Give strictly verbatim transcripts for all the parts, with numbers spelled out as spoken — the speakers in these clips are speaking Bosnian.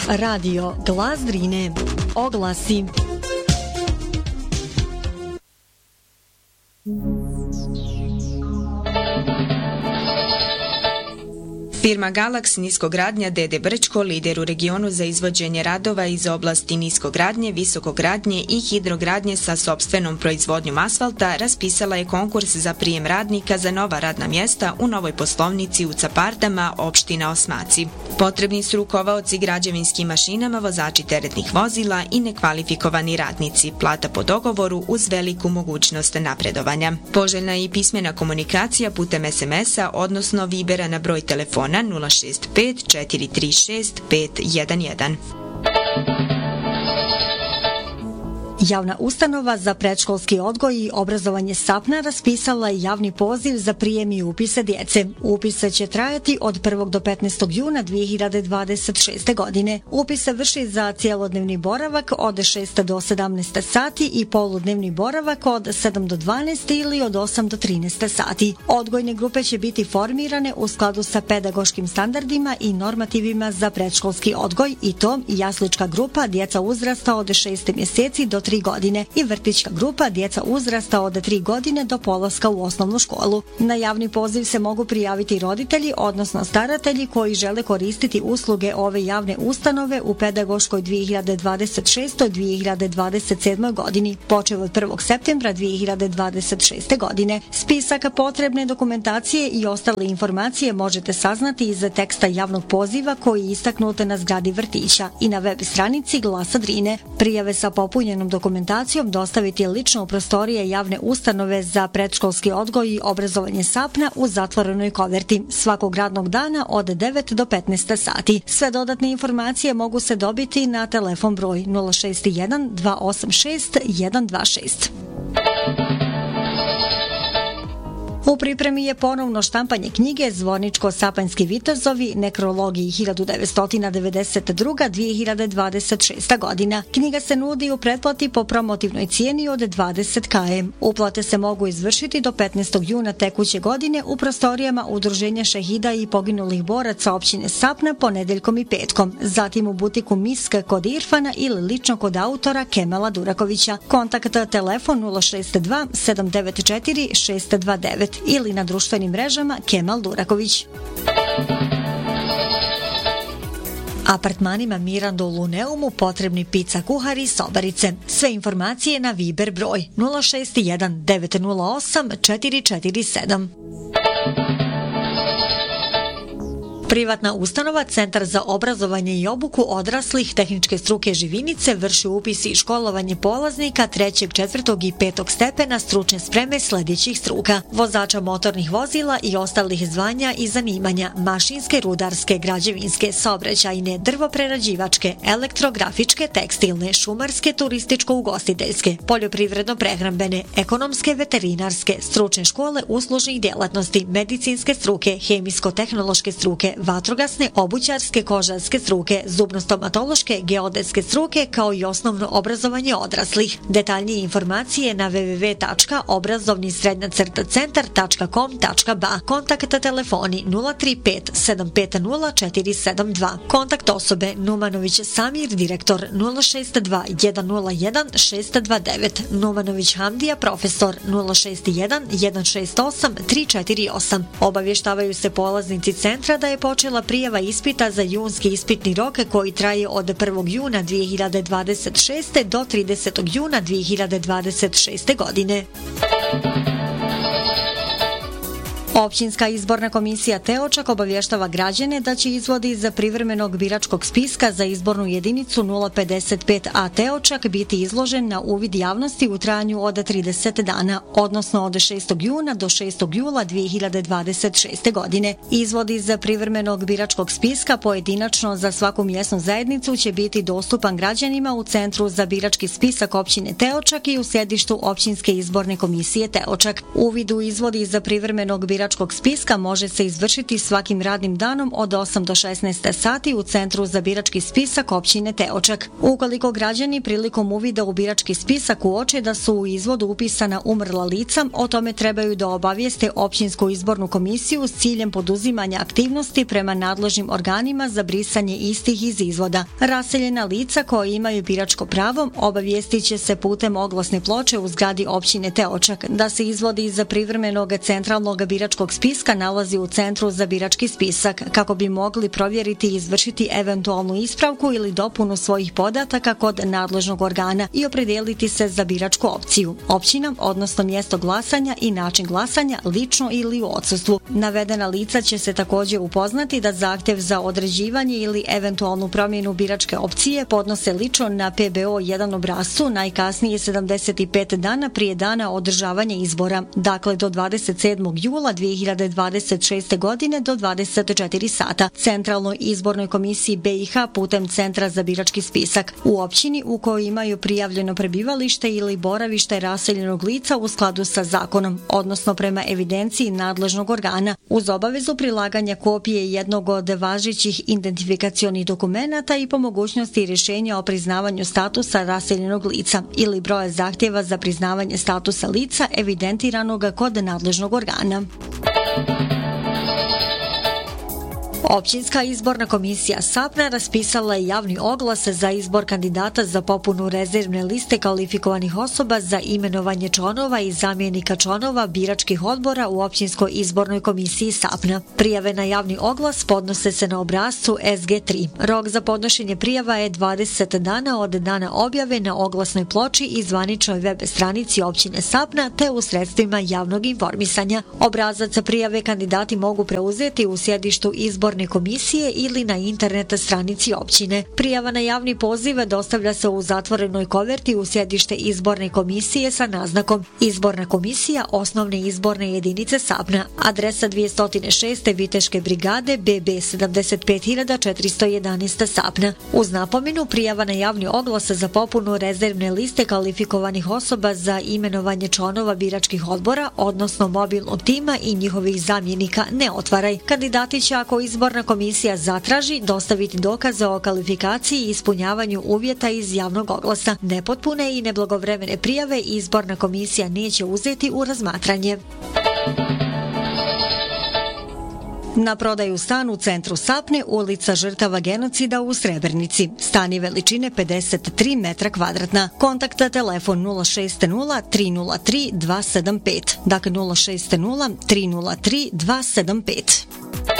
Radio Glas Drine. Oglasi. Firma Galax niskogradnja D D Brčko, lider u regionu za izvođenje radova iz oblasti niskogradnje, visokogradnje i hidrogradnje sa sopstvenom proizvodnjom asfalta, raspisala je konkurs za prijem radnika za nova radna mjesta u novoj poslovnici u Capardama, opština Osmaci. Potrebni su rukovaoci građevinskim mašinama, vozači teretnih vozila i nekvalifikovani radnici, plata po dogovoru uz veliku mogućnost napredovanja. Poželjna je i pismena komunikacija putem es emesa, odnosno Vibera na broj telefona nula šest pet četiri tri šest pet jedan jedan. Javna ustanova za predškolski odgoj i obrazovanje Sapna raspisala je javni poziv za prijem i upise djece. Upise će trajati od prvog do petnaestog juna dvije hiljade dvadeset šeste. godine. Upis se vrši za cijelodnevni boravak od šest do sedamnaest sati i poludnevni boravak od sedam do dvanaest ili od osam do trinaest sati. Odgojne grupe će biti formirane u skladu sa pedagoškim standardima i normativima za predškolski odgoj, i to jaslička grupa djeca uzrasta od šest mjeseci do tri godine i vrtićka grupa djeca uzrasta od tri godine do polaska u osnovnu školu. Na javni poziv se mogu prijaviti roditelji, odnosno staratelji koji žele koristiti usluge ove javne ustanove u pedagoškoj dvije hiljade dvadeset šestoj dvije hiljade dvadeset sedmoj. godini, počev od prvog septembra dvije hiljade dvadeset šeste. godine. Spisak potrebne dokumentacije i ostale informacije možete saznati iz teksta javnog poziva koji je istaknut na zgradi vrtića i na web stranici Glasa Drine. Prijave sa popunjenom dokumentacijom dostaviti lično u prostorije javne ustanove za predškolski odgoj i obrazovanje Sapna u zatvorenoj koverti svakog radnog dana od devet do petnaest sati. Sve dodatne informacije mogu se dobiti na telefon broj nula šest jedan dva osam šest jedan dva šest. U pripremi je ponovno štampanje knjige Zvorničko-Sapanjski vitezovi, nekrologiji hiljadu devetsto devedeset druga do dvije hiljade dvadeset šesta. godina. Knjiga se nudi u pretplati po promotivnoj cijeni od dvadeset kilometara. Uplate se mogu izvršiti do petnaestog juna tekuće godine u prostorijama Udruženja šehida i poginulih boraca općine Sapna ponedeljkom i petkom, zatim u butiku Misk kod Irfana ili lično kod autora Kemala Durakovića. Kontakt telefon nula šest dva sedam devet četiri šest dva devet ili na društvenim mrežama Kemal Duraković. Apartmanima Mirando u Luneumu potrebni pizza kuhari i sobarice. Sve informacije na Viber broj nula šest jedan devet nula osam četiri četiri sedam. Privatna ustanova Centar za obrazovanje i obuku odraslih tehničke struke Živinice vrši upis i školovanje polaznika trećeg, četvrtog i petog stepena stručne spreme sljedećih struka: vozača motornih vozila i ostalih zvanja i zanimanja, mašinske, rudarske, građevinske, saobraćajne, drvoprerađivačke, elektrografičke, tekstilne, šumarske, turističko-ugostiteljske, poljoprivredno-prehrambene, ekonomske, veterinarske, stručne škole uslužnih djelatnosti, medicinske struke, hemijsko-tehnološke struke, vatrogasne, obućarske, kožarske struke, zubno-stomatološke, geodetske struke, kao i osnovno obrazovanje odraslih. Detaljnije informacije na w w w tačka obrazovni srednja crta centar tačka com tačka b a. Kontakt telefoni nula tri pet sedam pet nula četiri sedam dva. Kontakt osobe Numanović Samir, direktor nula šest dva jedan nula jedan šest dva devet. Numanović Hamdija, profesor nula šest jedan jedan šest osam tri četiri osam. Obavještavaju se polaznici centra da je počela prijava ispita za junski ispitni rok koji traje od prvog juna dvije hiljade dvadeset šeste. do tridesetog juna dvije hiljade dvadeset šeste. godine. Općinska izborna komisija Teočak obavještava građane da će izvodi za privremenog biračkog spiska za izbornu jedinicu nula pedeset pet a Teočak biti izložen na uvid javnosti u trajanju od trideset dana, odnosno od šestog juna do šestog jula dvije hiljade dvadeset šeste. godine. Izvodi za privremenog biračkog spiska pojedinačno za svaku mjesnu zajednicu će biti dostupan građanima u Centru za birački spisak općine Teočak i u sjedištu Općinske izborne komisije Teočak. Uvid u izvodi za privremenog biračkog biračkog spiska može se izvršiti svakim radnim danom od osam do šesnaest sati u Centru za birački spisak općine Teočak. Ukoliko građani prilikom uvida u birački spisak uoče da su u izvodu upisana umrla lica, o tome trebaju da obavijeste općinsku izbornu komisiju s ciljem poduzimanja aktivnosti prema nadležnim organima za brisanje istih iz izvoda. Raseljena lica koja imaju biračko pravo obavijestit će se putem oglasne ploče u zgradi općine Teočak da se izvodi iza privremenog centralnog biračkog spiska nalazi u Centru za birački spisak kako bi mogli provjeriti i izvršiti eventualnu ispravku ili dopunu svojih podataka kod nadležnog organa i opredijeliti se za biračku opciju, općina, odnosno mjesto glasanja i način glasanja lično ili u odsustvu. Navedena lica će se također upoznati da zahtjev za određivanje ili eventualnu promjenu biračke opcije podnose lično na P B O jedan obrascu najkasnije sedamdeset pet dana prije dana održavanja izbora, dakle do dvadeset sedmog jula dvije hiljade dvadeset šeste. godine do dvadeset četiri sata, Centralnoj izbornoj komisiji B i H putem Centra za birački spisak u općini u kojoj imaju prijavljeno prebivalište ili boravište raseljenog lica u skladu sa zakonom, odnosno prema evidenciji nadležnog organa, uz obavezu prilaganja kopije jednog od važećih identifikacionih dokumenata i po mogućnosti rješenja o priznavanju statusa raseljenog lica ili broja zahtjeva za priznavanje statusa lica evidentiranog kod nadležnog organa. Općinska izborna komisija Sapna raspisala je javni oglas za izbor kandidata za popunu rezervne liste kvalifikovanih osoba za imenovanje članova i zamjenika članova biračkih odbora u Općinskoj izbornoj komisiji Sapna. Prijave na javni oglas podnose se na obrascu S G tri. Rok za podnošenje prijava je dvadeset dana od dana objave na oglasnoj ploči i zvaničnoj web stranici općine Sapna te u sredstvima javnog informisanja. Obrazac prijave kandidati mogu preuzeti u sjedištu izborne komisije ili na internet stranici općine. Prijava na javni poziv dostavlja se u zatvorenoj koverti u sjedište izborne komisije sa naznakom Izborna komisija osnovne izborne jedinice Sapna, adresa dvjesto šest Viteške brigade B B sedamdeset pet hiljada četiristo jedanaest Sapna. Uz napomenu, prijava na javni oglas za popunu rezervne liste kvalifikovanih osoba za imenovanje članova biračkih odbora, odnosno mobilnog tima i njihovih zamjenika ne otvaraj. Kandidati će, ako izborna komisija zatraži, dostaviti dokaze o kvalifikaciji i ispunjavanju uvjeta iz javnog oglasa. Nepotpune i neblagovremene prijave izborna komisija neće uzeti u razmatranje. Na prodaju stan u centru Sapne, ulica žrtava genocida u Srebrenici. Stan je veličine pedeset tri metra kvadratna. Kontakta telefon nula šest nula tri nula tri dva sedam pet. Dakle nula šest nula tri nula tri dva sedam pet.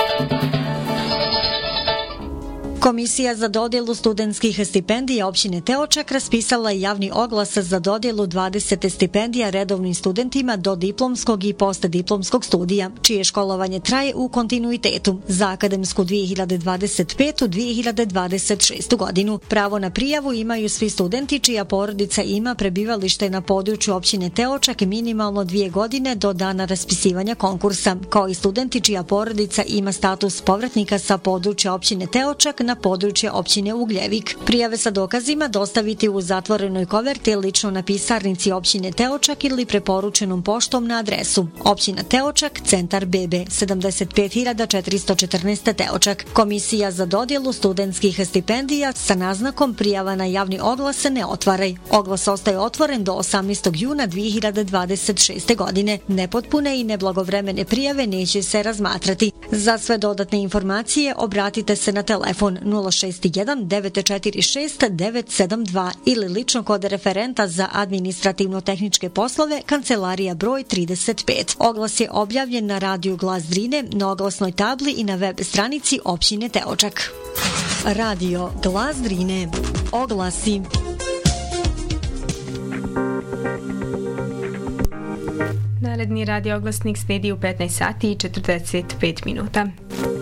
Komisija za dodjelu studentskih stipendija općine Teočak raspisala je javni oglas za dodjelu dvadeset stipendija redovnim studentima do diplomskog i postdiplomskog studija, čije školovanje traje u kontinuitetu za akademsku dvije hiljade dvadeset pete dvije hiljade dvadeset šeste. godinu. Pravo na prijavu imaju svi studenti čija porodica ima prebivalište na području općine Teočak minimalno dvije godine do dana raspisivanja konkursa, kao i studenti čija porodica ima status povratnika sa područja općine Teočak na područje općine Ugljevik. Prijave sa dokazima dostaviti u zatvorenoj koverti lično na pisarnici općine Teočak ili preporučenom poštom na adresu općina Teočak, centar B B sedamdeset pet hiljada četiristo četrnaest Teočak. Komisija za dodjelu studentskih stipendija sa naznakom prijava na javni oglas ne otvaraj. Oglas ostaje otvoren do osamnaestog juna dvije hiljade dvadeset šeste. godine. Nepotpune i neblagovremene prijave neće se razmatrati. Za sve dodatne informacije obratite se na telefon nula šest jedan devet četiri šest devet sedam dva ili lično kod referenta za administrativno-tehničke poslove, kancelarija broj trideset pet. Oglas je objavljen na radiju Glas Drine, na oglasnoj tabli i na web stranici općine Teočak. Radio Glas Drine. Oglasi. Naredni radio oglasnik sledi u petnaest sati i četrdeset pet minuta.